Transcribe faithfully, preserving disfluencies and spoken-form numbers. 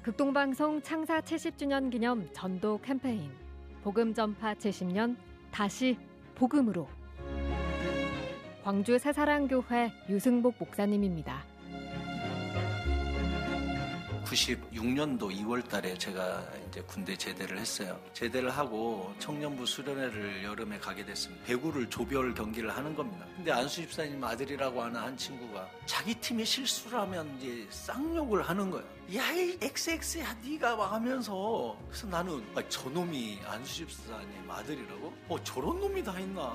극동방송 창사 칠십 주년 기념 전도 캠페인 복음 전파 칠십 년 다시 복음으로. 광주 새사랑교회 유승복 목사님입니다. 구십육 년도 이월 달에 제가 이제 군대 제대를 했어요. 제대를 하고 청년부 수련회를 여름에 가게 됐습니다. 배구를 조별 경기를 하는 겁니다. 근데 안수 집사님 아들이라고 하는 한 친구가 자기 팀이 실수를 하면 이제 쌍욕을 하는 거예요. 야, 이 엑스엑스야 네가 막 하면서. 그래서 나는 아, 저놈이 안수 집사님 아들이라고? 어, 저런 놈이 다 있나?